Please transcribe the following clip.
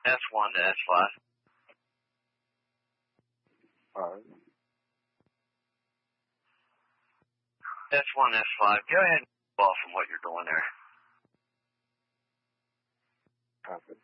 S1 to S5. All right. S1, S5. Go ahead and off from what you're doing there. Copy.